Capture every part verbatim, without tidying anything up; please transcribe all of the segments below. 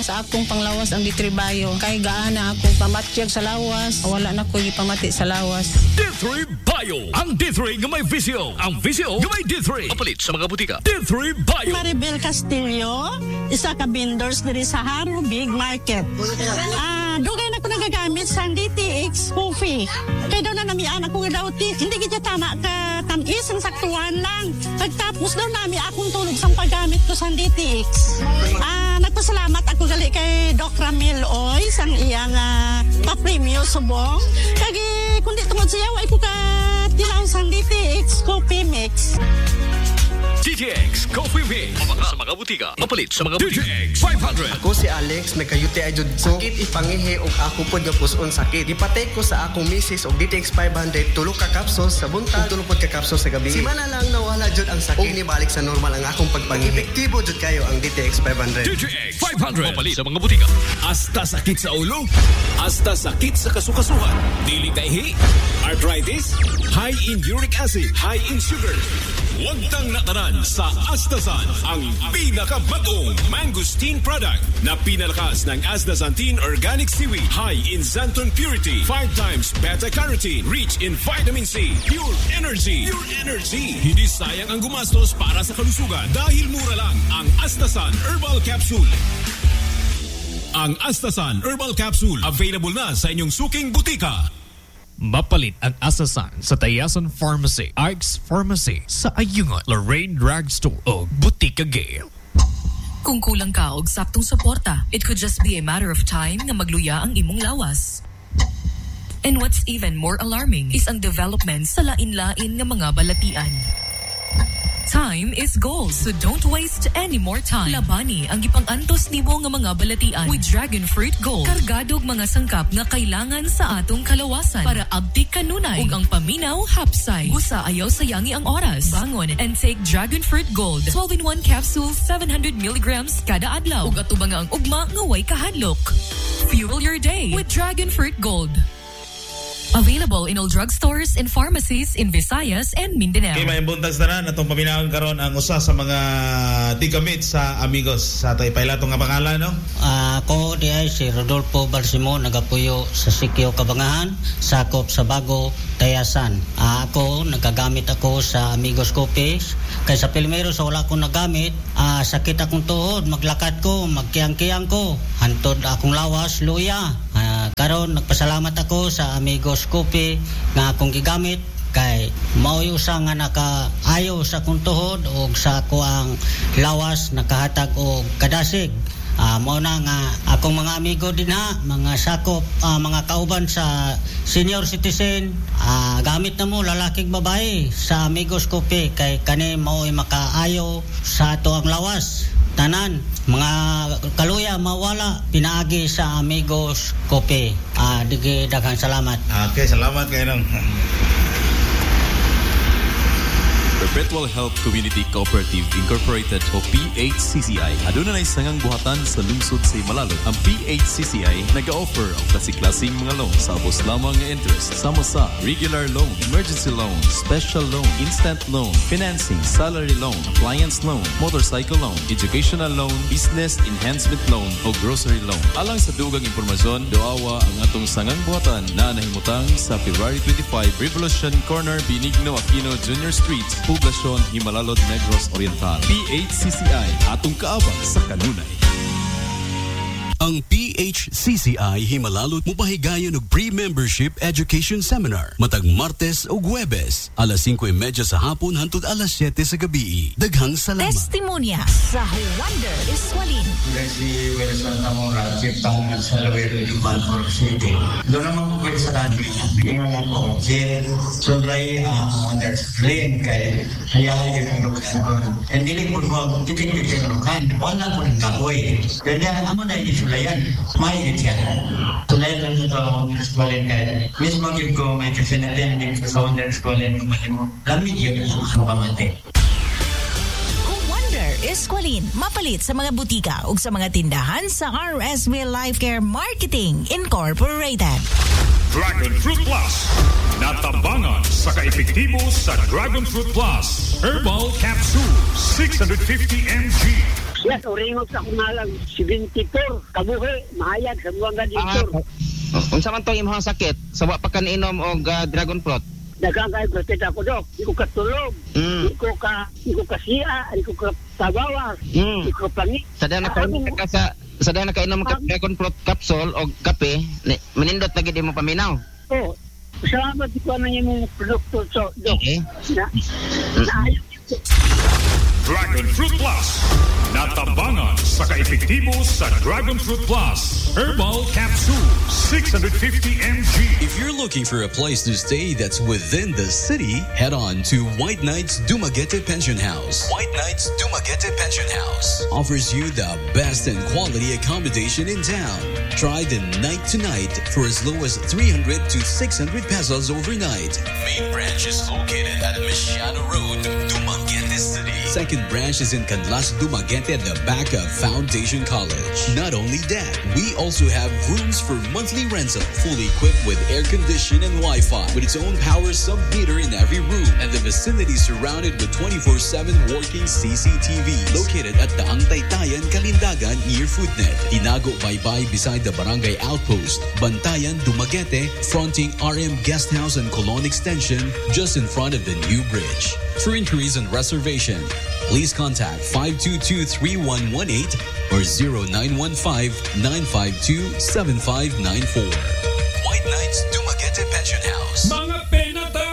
sa akong panglawas ang ditribayo. Kay gaana akong pamatsyag sa lawas. Wala na ko ipamati sa lawas. D three Bio. Ang D three nga may visio. Ang visio nga may D three. Mapalit sa mga butika. D three Bio. Maribel Castillo, isa ka vendors diri sa Haro Big Market. Ah, dugay na ko nagagamit sa D T X coffee. Kaya daw na namian ako nga daw, hindi kita tama ka tamis, ang saktuan lang. Pagtapos daw nami akong tulog sa paggamit ko sa D T X. Ah, nagpasalamat ako gali kay Doc Ramil Oils, ang iyang uh, pa-premium subong. Kagi, kundi tungod siya, ay ko ka tilaw sa D T X coffee mix. D T X Coffee Mix. Mabaka sa mga butika. Mapalit sa mga butika. D T X five hundred. Ako si Alex, may kayuti ay jud sakit ipangihi og ako pod nga puson sakit. Ipatay ko sa akong misis og D T X five hundred tulo ka capsules sa buntag, tulo pod ka capsules sa gabi. Si mana lang nawala jud ang sakit. Og nibalik sa normal ang akong pagpangihi. Epektibo jud kayo ang D T X five hundred. D T X five hundred. Mapalit sa mga butika. Hasta sakit sa ulo, hasta sakit sa kasukasuhan, dili kaihi, arthritis, high in uric acid, high in sugar. Huwag tang nataran sa Astasan, ang pinakabagong mangosteen product na pinalakas ng Astaxanthin Organic Seaweed, high in xanthan purity, five times beta-carotene, rich in vitamin C, pure energy. Pure energy. Hindi sayang ang gumastos para sa kalusugan dahil mura lang ang Astasan Herbal Capsule. Ang Astasan Herbal Capsule available na sa inyong suking butika. Mapalit ang Astasan sa Tayasan Pharmacy, Arx Pharmacy, sa Ayungot, Lorraine Drugstore o Butika Gale. Kung kulang ka og saktong suporta, it could just be a matter of time na magluya ang imong lawas. And what's even more alarming is ang development sa lain-lain nga mga balatian. Time is gold, so don't waste any more time. Labani ang ipang-antos nimo nga mga balatian with Dragon Fruit Gold. Kargadog mga sangkap nga kailangan sa atong kalawasan para abtik kanunay ug ang paminaw hapsay. Usa ayaw sayangi ang oras. Bangon and take Dragon Fruit Gold. twelve in one capsules, seven hundred milligrams kada adlaw. Ug atubang ang ugma nga way kahadlok. Fuel your day with Dragon Fruit Gold. Available in all drugstores and pharmacies in Visayas and Mindanao. Okay, may buntag na rin. Atong paminahon karon ang usa sa mga tigamit sa amigos. Sa tayo pailato nga pangalan, no? Uh, ako di ay si Rodolfo Balsimo, nagapuyo sa Sikyo Kabangahan, sakop sa Bago, Tayasan. Uh, ako, nagagamit ako sa Amigos Coffee. Kaya sa Pilmero, sa wala akong nagamit, uh, sakit akong tuhod, maglakad ko, magkiyang-kiyang ko, hantod akong lawas, luya. Uh, karon nagpasalamat ako sa Amigos Coffee nga akong gigamit kay maoy usa nga nakaayo sa akong tuhod o sa ako ang lawas nakahatag og kadasig. Uh, mao na nga akong mga amigo din ha, mga sakop, uh, mga kauban sa senior citizen, uh, gamit na mo lalaking babae sa Amigos Coffee kay kani maoy makaayo sa ato ang lawas. Tanan, mga kaluya mawala pinaagi sa Amigos Coffee. Ah, uh, digi daghang salamat. Okay, salamat kayo nang. Perpetual Health Community Cooperative Incorporated o P H C C I. Aduna na'y sangang buhatan sa lungsod sa Himalalo. Ang P H C C I nag-offer ang klase-klaseng mga loan sa abos lamang nga interest. Sama sa regular loan, emergency loan, special loan, instant loan, financing, salary loan, appliance loan, motorcycle loan, educational loan, business enhancement loan o grocery loan. Alang sa dugang impormasyon, doawa ang atong sangang buhatan na nahimutang sa February twenty-fifth, Revolution Corner, Benigno Aquino Junior Street, Poblasyon, Himalalod, Negros Oriental. P H C C I, atong kaabang sa kanunay. Ang P H C C I Himalalod mupahigayon og pre-membership education seminar matag Martes ug Huwebes alas singko y media sa hapon hangtod alas siyete sa gabi. Daghang salamat. Testimonya sa Wonder Iswalin. Si Wilson Tamora, Chief Tangan sa Lawero di Balfour City. Doon naman po kayo sa dati. Ingat ko, si Sunday Wonder Iswalin kay hayahay yung lukan ko. And dili po ko, titik-titik yung lukan. Wala po ng kahoy. Kaya amo na yung sulayan. May ito yan. Sulayan lang ito ang Wonder Iswalin kay mismo yung ko may kasi natin din sa Wonder Iswalin mo. Lamig yun yung pamati. Eskwalin, mapalit sa mga butika ug sa mga tindahan sa R S V Life Care Marketing Incorporated. Dragon Fruit Plus. Natambangan sa kaepektibo sa Dragon Fruit Plus. Herbal Capsule, six hundred fifty milligrams. Yes, oringog sa kumalang seventy-four. Kabuhi, mahayag sa buwang ganito. Ah, unsa man tong imong sakit? Sa wa pa kan inom og uh, dragon fruit? Nagkakay protet ako, Dok. Di ko katulog. Mm. Di ko ka, di ko kasiya. Di ko katabawas. Mm. Di ko pangit. Sada na kainom ka sa sada na kainom ka dragon fruit capsule o kape, ni, manindot lagi di mo paminaw. Oo. Salamat di ko na yung produkto, so, Dok. Okay. Na, naayos. Dragon Fruit Plus. Natabangan sa kaepektibo sa Dragon Fruit Plus. Herbal Capsule, six hundred fifty milligrams. If you're looking for a place to stay that's within the city, head on to White Knights Dumaguete Pension House. White Knights Dumaguete Pension House offers you the best and quality accommodation in town. Try the night to night for as low as three hundred to six hundred pesos overnight. Main branch is located at Mesiano Road, Dumaguete City. Second branch is in Canlas, Dumaguete at the back of Foundation College. Not only that, we also have rooms for monthly rental, fully equipped with air condition and Wi-Fi, with its own power sub-meter in every room, and the vicinity surrounded with twenty-four seven working C C T Vs. Located at Daang Taytayan, Kalindagan, near Foodnet. Tinago Baybay beside the Barangay Outpost. Bantayan, Dumaguete, fronting R M Guest House and Colon Extension, just in front of the new bridge. For inquiries and reservation, please contact five two two, three one one eight or zero nine one five, nine five two, seven five nine four. White Knights Dumaguete Pension House. Mga penata!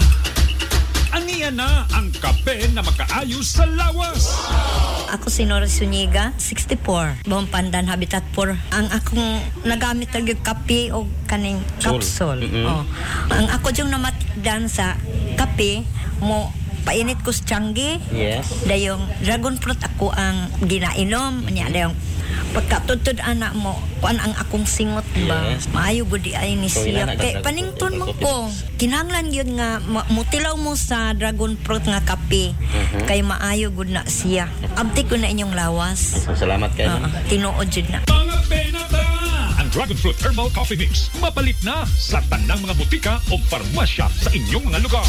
Aniya na ang kape na makaayos sa lawas. Ako si Nora Suniga, sixty-four. Buong Pandan, Habitat four. Ang akong nagamit ng kape o kaning capsule. Mm-hmm. Oh. Ang ako yung namatdan sa kape mo, painit ko sa tiyanggi. Yes. Dayong dragon fruit ako ang ginainom. Anya dayong pagkatutod anak mo, kuan ang akong singot ba? Yes. Maayo gudi ay ni So, siya. ilan na Kay ka- panington mo ko. Kinahanglan yun nga ma- mutilaw mo sa dragon fruit nga kape. Mhm. Kay maayo gud na siya. Abti ko na inyong lawas. Salamat kayo. Oo, tinuod jud na. Mga penata! Ang Dragon Fruit Herbal Coffee Mix mapalit na sa tanang mga butika o farmasya sa inyong mga lugar.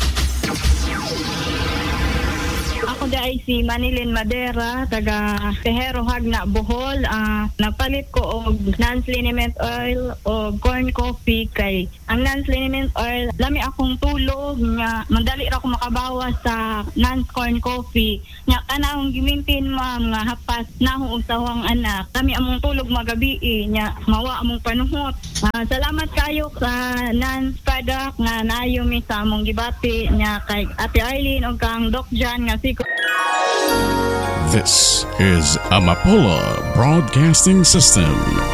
Ako dai si Manilin Madera, taga Tejero Hagna, Bohol. Uh, napalit ko og non-liniment oil o corn coffee kay ang non-liniment oil lami akong tulog nga madali ra ko makabawas sa non-corn coffee nya kanang gimintin ma'am nga hapas naho og sawang anak lami among tulog magabi nya mawa among panuhot. Uh, salamat kayo sa non-product nga nayo mi sa among gibati nya kay Ate Arlene og kang Doc Jan nga si This is Amapola Broadcasting System.